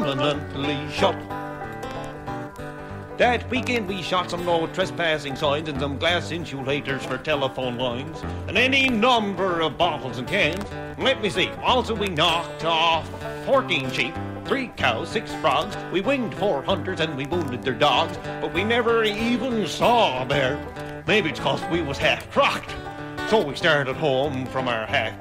permanently shut. That weekend we shot some no trespassing signs and some glass insulators for telephone lines and any number of bottles and cans. Let me see. Also we knocked off 14 sheep, 3 cows, 6 frogs. We winged 4 hunters and we wounded their dogs, but we never even saw a bear. Maybe it's 'cause we was half crocked. So we started home from our half